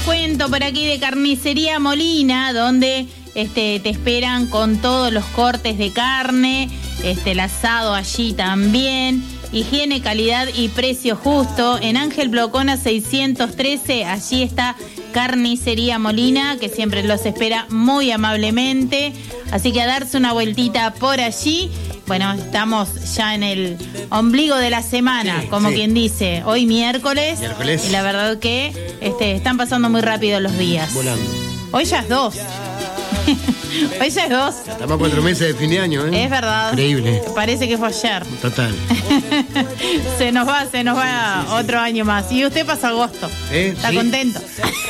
Cuento por aquí de Carnicería Molina, donde te esperan con todos los cortes de carne, el asado allí también, higiene, calidad y precio justo. En Ángel Blocona 613, allí está Carnicería Molina, que siempre los espera muy amablemente. Así que a darse una vueltita por allí. Bueno, estamos ya en el ombligo de la semana, como quien dice. Hoy miércoles. Y la verdad que están pasando muy rápido los días. Volando. Hoy ya es 2. Hoy ya es 2. Estamos a 4 meses de fin de año, ¿eh? Es verdad. Increíble. Parece que fue ayer. Total. Se nos va otro año más. Y usted pasa agosto. ¿Está contento?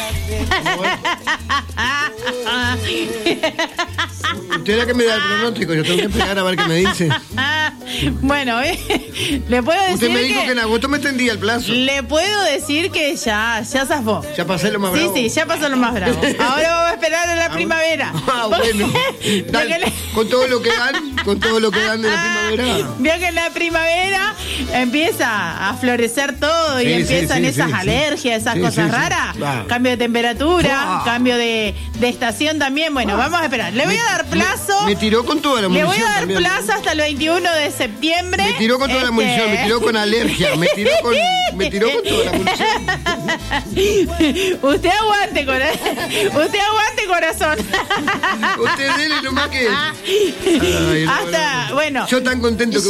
Usted es la que me da el pronóstico, yo tengo que esperar a ver qué me dice. Bueno, le puedo decir. Usted me dijo que en agosto me extendía el plazo. Le puedo decir que ya zafó. Ya pasé lo más bravo. Sí, ya pasó lo más bravo. Ahora vamos a esperar a la primavera. Bueno. Dale, con todo lo que dan de la primavera. Vio que en la primavera empieza a florecer todo y empiezan esas alergias, esas cosas raras. Claro. Cambio de temperatura, cambio de estación también. Bueno, vamos a esperar. Le voy a dar plazo. Me tiró con toda la munición. Le voy a dar también. Plazo hasta el 21 de septiembre. Me tiró con toda la munición, me tiró con alergia, me tiró con toda la munición. Usted aguante, corazón. Usted dele nomás que. Hasta, bueno. Yo tan contento que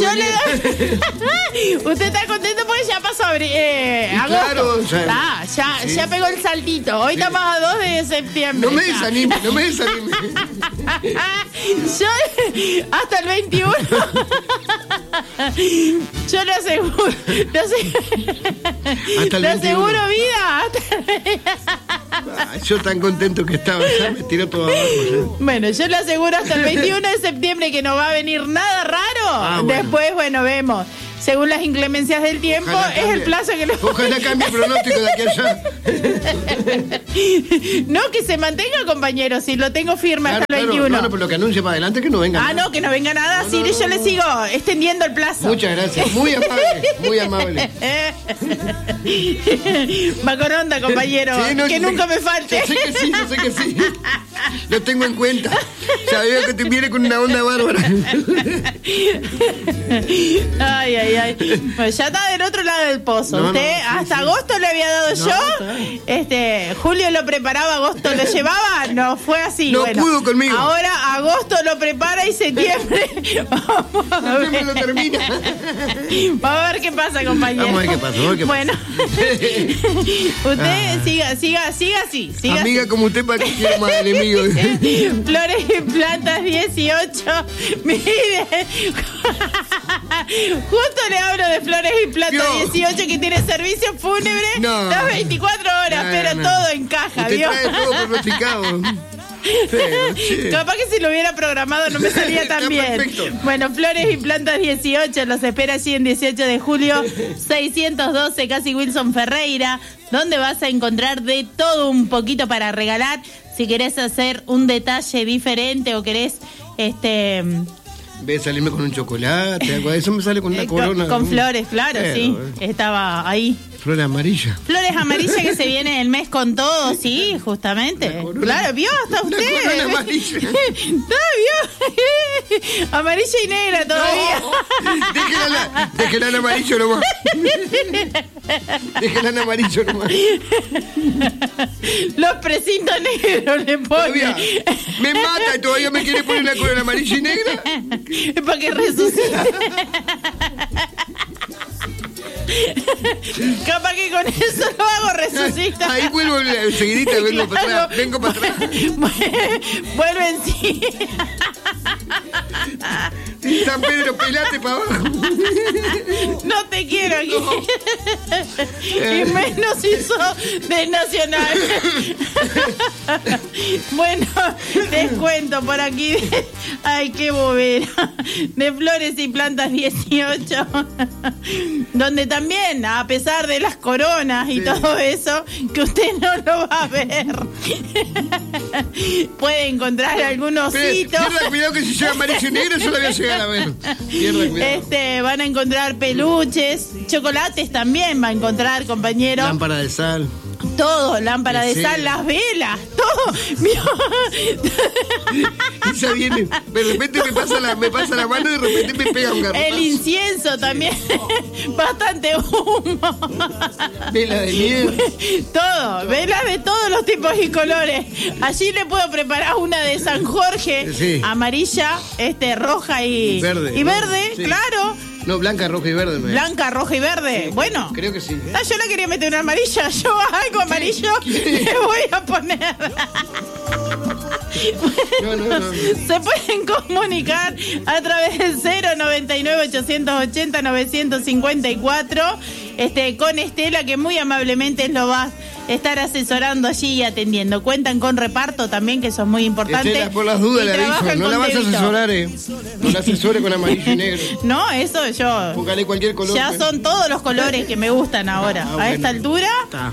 Usted está contento porque ya pasó agosto. Claro, ya pegó el saltito. Hoy estamos a 2 de septiembre. No me desanime. Yo hasta el 21. Yo lo aseguro. Lo aseguro vida. Yo tan contento que estaba, ya me tiró todo abajo. Ya. Bueno, yo le aseguro hasta el 21 de septiembre que no va a venir nada raro. Bueno. Después, vemos. Según las inclemencias del tiempo, es el plazo que le voy. Ojalá cambie el pronóstico de aquí allá. No, que se mantenga, compañero, si lo tengo firme hasta el 21. No, pero lo que anuncia para adelante que no venga nada. No, que no venga nada, yo le sigo extendiendo el plazo. Muchas gracias, muy amable. Va con onda, compañero, que nunca me falte. Yo sé que sí. Lo tengo en cuenta. Sabía que te viene con una onda bárbara. Ay. Pues ya está del otro lado del pozo. Usted hasta agosto le había dado yo. Julio lo preparaba, agosto lo llevaba. No fue así. No pudo conmigo. Ahora agosto lo prepara y septiembre. Septiembre lo termina. Vamos a ver qué pasa, compañero. Vamos a ver qué pasa. Bueno, usted siga así. Amiga como usted, ¿para qué quiero más enemigo? Flores y Plantas 18. Mire. Justo le hablo de Flores y Plantas 18 que tiene servicio fúnebre las 24 horas, pero todo encaja, usted ¿vio? trae todo pronosticado. Capaz que si lo hubiera programado no me salía tan bien. Perfecto. Bueno, Flores y Plantas 18 los espera allí en 18 de julio 612, casi Wilson Ferreira, donde vas a encontrar de todo un poquito para regalar. Si querés hacer un detalle diferente o querés Ve salirme con un chocolate, algo de eso me sale con una corona. Con flores, claro, sí. Estaba ahí. Flores amarillas. Flores amarillas que se viene el mes con todo, sí, justamente. Claro, vio hasta usted. Una corona amarilla. Vio. Amarilla y negra todavía. No, déjela en amarillo nomás. Déjela en amarillo nomás. Los precintos negros le pone. Me mata y todavía me quiere poner una corona amarilla y negra. Es para que resucite. Capaz que con eso lo hago resucitar. Ahí vuelvo enseguidita, vengo para atrás. Vuelvo en sí. San Pedro, pelate para abajo. No te quiero aquí. Y menos si sos de Nacional. Bueno, les cuento por aquí. Ay, qué bobera. De Flores y Plantas 18. Donde también, a pesar de las coronas y todo eso, que usted no lo va a ver, puede encontrar algunos hitos. Pierda cuidado que si llega amarillo y negro yo la voy a llegar a ver. Pierda cuidado. Van a encontrar peluches, chocolates también va a encontrar, compañero. Lámpara de sal. Todo, lámpara de sal, las velas, todo. Esa viene, de repente me pasa la mano y de repente me pega un garrotazo. El incienso también, bastante humo. Vela de nieve. Todo, velas de todos los tipos y colores. Allí le puedo preparar una de San Jorge, amarilla, roja y verde. Y verde, sí. Claro. No, blanca, roja y verde. Blanca, roja y verde. Sí, bueno. Creo que sí. Yo la quería meter una amarilla. Yo algo amarillo le voy a poner. No. Se pueden comunicar a través del 099-880-954 con Estela, que muy amablemente lo va a estar asesorando allí y atendiendo. Cuentan con reparto también, que eso es muy importante. Estela, por las dudas le dijo, no la vas a asesorar, no la asesore con amarillo y negro. No, eso yo. Póngale cualquier color. Ya son todos los colores que me gustan ahora. A esta altura.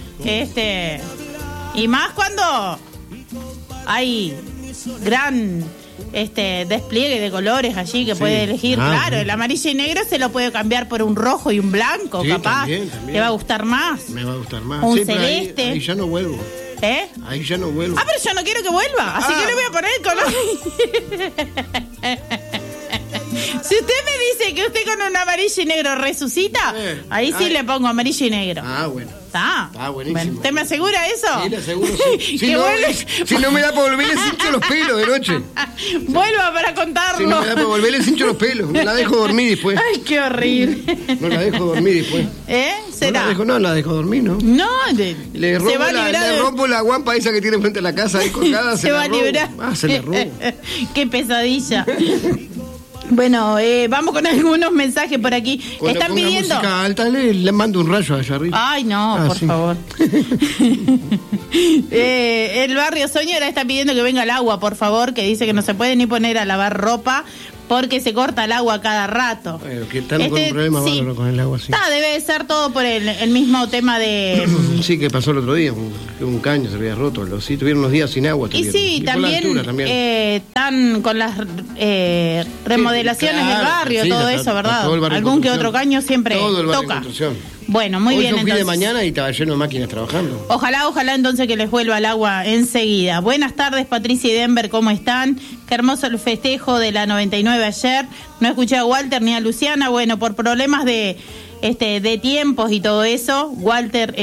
Y más cuando hay gran despliegue de colores allí que puede elegir. Claro, el amarillo y negro se lo puede cambiar por un rojo y un blanco, capaz. También. Le va a gustar más. Me va a gustar más. Un celeste. Ahí ya no vuelvo. Ahí ya no vuelvo. Pero yo no quiero que vuelva, así que le voy a poner el color. Si usted me dice que usted con un amarillo y negro resucita, ahí sí le pongo amarillo y negro. Bueno. Está buenísimo. Bueno, ¿usted me asegura eso? Sí, le aseguro, sí. Si no me da para volver, les hincho los pelos de noche. Vuelva para contarlo. Si no me da para volver, les hincho los pelos. No la dejo dormir después. Ay, qué horrible. No la dejo dormir después. ¿Será? No la dejo dormir, ¿no? No, le rompo la guampa esa que tiene frente a la casa ahí colgada. Se va a librar. Se la robo. Qué pesadilla. Bueno, vamos con algunos mensajes por aquí. Cuando están pidiendo música alta, le mando un rayo allá arriba. Ay, no, por favor. El barrio Soñora está pidiendo que venga el agua, por favor, que dice que no se puede ni poner a lavar ropa porque se corta el agua cada rato. Que están con un problema bárbaro con el agua, sí. Debe ser todo por el mismo tema de... Sí, que pasó el otro día, un caño se había roto, tuvieron unos días sin agua. Y sí, también están con las remodelaciones del barrio, todo eso, ¿verdad? Algún que otro caño siempre toca. Bueno, muy bien. Hoy fui de mañana y estaba lleno de máquinas trabajando. Ojalá entonces que les vuelva el agua enseguida. Buenas tardes, Patricia y Denver, ¿cómo están? Qué hermoso el festejo de la 99 ayer. No escuché a Walter ni a Luciana. Bueno, por problemas de tiempos y todo eso, Walter